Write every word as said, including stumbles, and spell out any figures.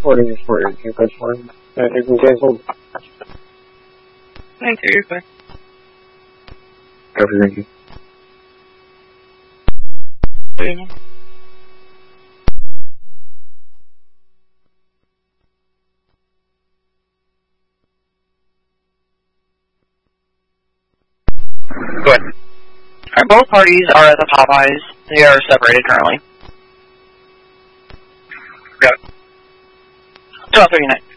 recording is for you. That's fine. Uh, you can cancel. Thank you, you're fine. Copy, thank you. Yeah. Go ahead. Alright, both parties are at the Popeyes. They are separated currently. Got it. twelve thirty-nine.